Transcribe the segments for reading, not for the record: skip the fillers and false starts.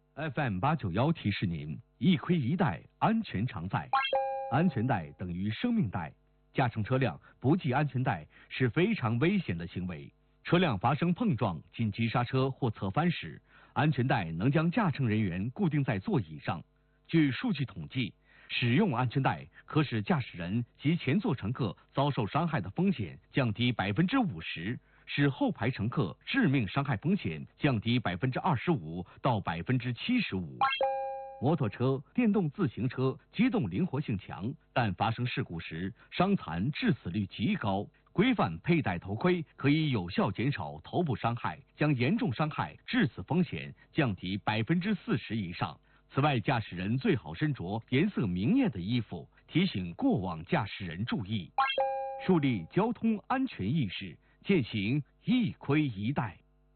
FM891提示您：一盔一带，安全常在。安全带等于生命带，驾乘车辆不系安全带是非常危险的行为。车辆发生碰撞、紧急刹车或侧翻时，安全带能将驾乘人员固定在座椅上。据数据统计，使用安全带可使驾驶人及前座乘客遭受伤害的风险降低50%，使后排乘客致命伤害风险降低25%到75%。摩托车、电动自行车机动灵活性强，但发生事故时伤残致死率极高。规范佩戴头盔可以有效减少头部伤害，将严重伤害致死风险降低40%以上。此外，驾驶人最好身着颜色明艳的衣服，提醒过往驾驶人注意，树立交通安全意识，践行一盔一带。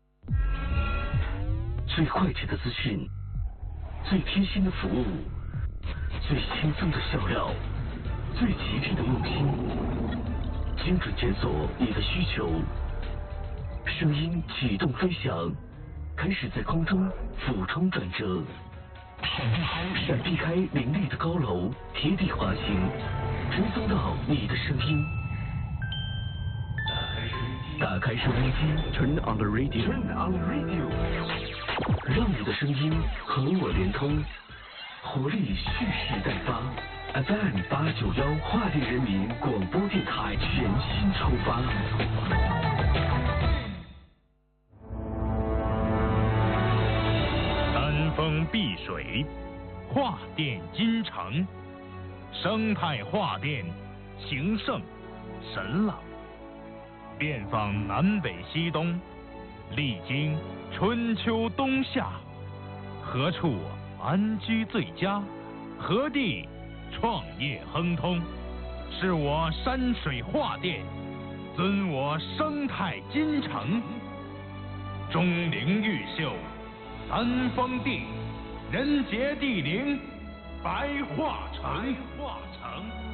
最快捷的资讯，最贴心的服务，最轻松的笑料，最极致的用心，精准检索你的需求。声音启动飞翔，开始在空中俯冲转折，闪避开林立的高楼，贴地滑行，追踪到你的声音。打开收音机 ，Turn on the radio， 让你的声音和我连通，活力蓄势待发。FM891桦甸人民广播电台全新出发。 山峰碧水，桦甸金城，生态桦甸，情圣神朗。遍访南北西东，历经春秋冬夏，何处安居最佳？何地创业亨通？是我山水桦甸，尊我生态金城。钟灵毓秀，三峰地，人杰地灵，白桦城。